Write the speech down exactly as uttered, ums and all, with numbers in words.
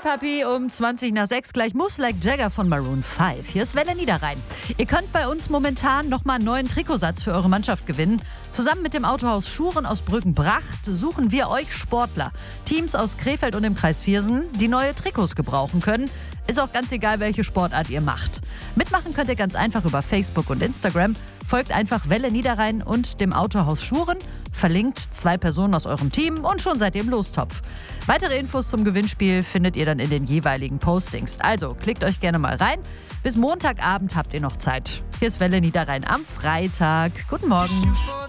Papi um zwanzig nach sechs, gleich Moves Like Jagger von Maroon fünf. Hier ist Welle Niederrhein. Ihr könnt bei uns momentan nochmal einen neuen Trikotsatz für eure Mannschaft gewinnen. Zusammen mit dem Autohaus Schuren aus Brückenbracht suchen wir euch Sportler, Teams aus Krefeld und dem Kreis Viersen, die neue Trikots gebrauchen können. Ist auch ganz egal, welche Sportart ihr macht. Mitmachen könnt ihr ganz einfach über Facebook und Instagram. Folgt einfach Welle Niederrhein und dem Autohaus Schuren. Verlinkt zwei Personen aus eurem Team und schon seid ihr im Lostopf. Weitere Infos zum Gewinnspiel findet ihr dann in den jeweiligen Postings. Also klickt euch gerne mal rein. Bis Montagabend habt ihr noch Zeit. Hier ist Welle Niederrhein am Freitag. Guten Morgen.